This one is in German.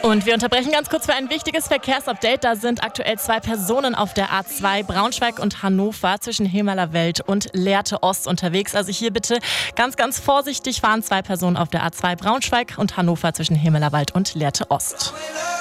Und wir unterbrechen ganz kurz für ein wichtiges Verkehrsupdate. Da sind aktuell 2 Personen auf der A2 Braunschweig und Hannover zwischen Hemmerler-Welt und Lehrte Ost unterwegs. Also hier bitte ganz, ganz vorsichtig fahren. 2 Personen auf der A2 Braunschweig und Hannover zwischen Hemmerler-Wald und Lehrte Ost.